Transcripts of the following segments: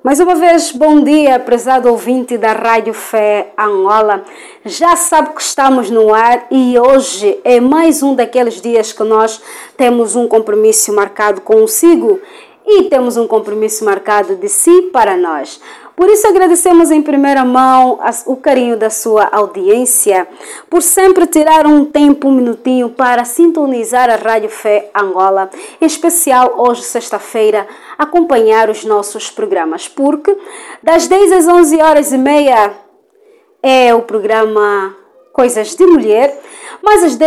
Mais uma vez, bom dia, prezado ouvinte da Rádio Fé Angola. Já sabe que estamos no ar e hoje é mais um daqueles dias que nós temos um compromisso marcado consigo e temos um compromisso marcado de si para nós. Por isso agradecemos em primeira mão o carinho da sua audiência, por sempre tirar um tempo, um minutinho para sintonizar a Rádio Fé Angola, em especial hoje, sexta-feira, acompanhar os nossos programas, porque das 10 às 11h30 é o programa Coisas de Mulher, mas às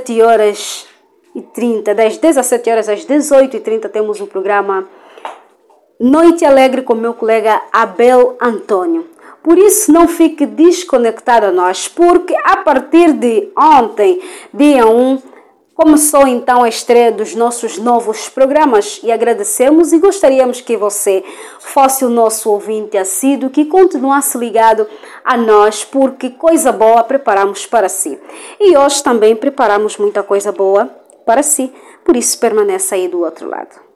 17h30, das 17h às 18h30 temos o programa Noite Alegre com meu colega Abel Antônio. Por isso não fique desconectado a nós, porque a partir de ontem, dia 1, começou então a estreia dos nossos novos programas e agradecemos e gostaríamos que você fosse o nosso ouvinte assíduo, que continuasse ligado a nós, porque coisa boa preparamos para si. E hoje também preparamos muita coisa boa para si, por isso permaneça aí do outro lado.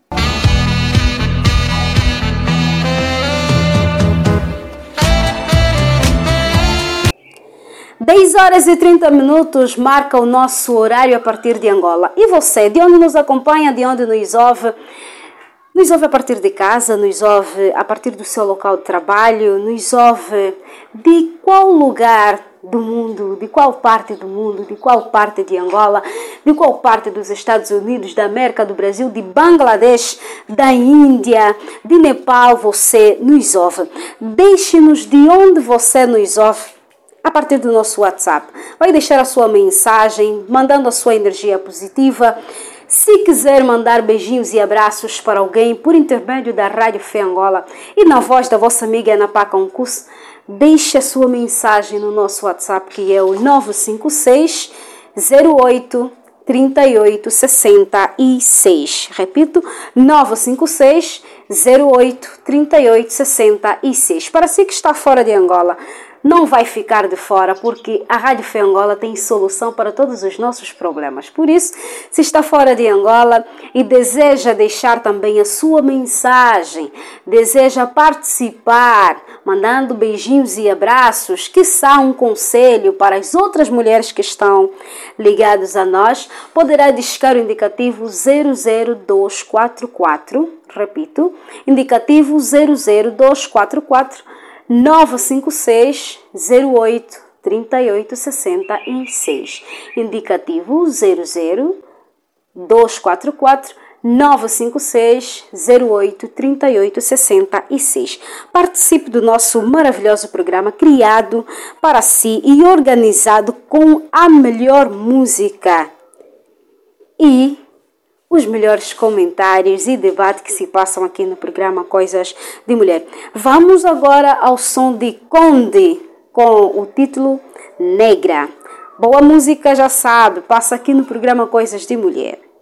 10h30 marca o nosso horário a partir de Angola. E você, de onde nos acompanha, de onde nos ouve? Nos ouve a partir de casa, nos ouve a partir do seu local de trabalho, nos ouve de qual lugar do mundo, de qual parte do mundo, de qual parte de Angola, de qual parte dos Estados Unidos, da América, do Brasil, de Bangladesh, da Índia, de Nepal, você nos ouve. Deixe-nos de onde você nos ouve a partir do nosso WhatsApp. Vai deixar a sua mensagem, mandando a sua energia positiva. Se quiser mandar beijinhos e abraços para alguém por intermédio da Rádio Fé Angola e na voz da vossa amiga Ana Paca Uncus, deixe a sua mensagem no nosso WhatsApp, que é o 956 08 38 66. Repito, 956 08 38 66. Para si que está fora de Angola, não vai ficar de fora, porque a Rádio Fé Angola tem solução para todos os nossos problemas. Por isso, se está fora de Angola e deseja deixar também a sua mensagem, deseja participar, mandando beijinhos e abraços, quiçá um conselho para as outras mulheres que estão ligadas a nós, poderá discar o indicativo 00244, repito, indicativo 00244, 956 08 38 66, indicativo 00244 956 08 38 66. Participe do nosso maravilhoso programa criado para si e organizado com a melhor música e os melhores comentários e debate que se passam aqui no programa Coisas de Mulher. Vamos agora ao som de Conde, com o título Negra. Boa música, já sabe, passa aqui no programa Coisas de Mulher.